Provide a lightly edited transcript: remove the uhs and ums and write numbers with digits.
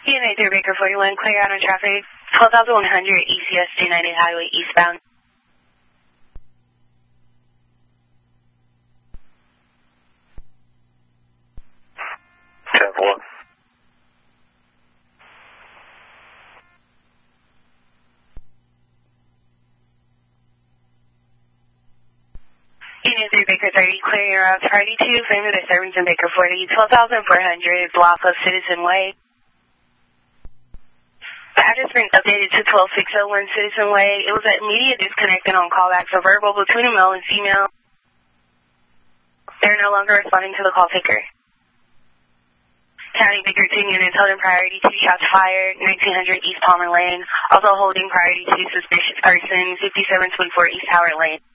DNA 3 Baker 41, clear out on traffic, 12,100 ECS 390 Highway eastbound. DNA 3 Baker 30, clear your route, priority 2, family disturbance in Baker 40, 12,400, block of Citizen Way. The address been updated to 12601 Citizen Way. It was an immediate disconnect and on callback, so verbal between a male and female. They're no longer responding to the call taker. County Baker 2 units holding priority 2 shots fired, 1900 East Palmer Lane. Also holding priority 2 suspicious person, 5724 East Howard Lane.